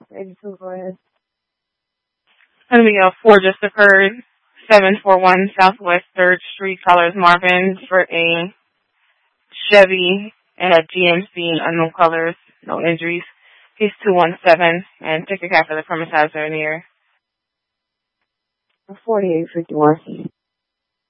82, go ahead. Enemy 4 just occurred. 741 Southwest 3rd Street, colors Marvin, for a Chevy and a GMC, unknown colors, no injuries. Case 217, and ticket cap for the premise hazard near. 4851.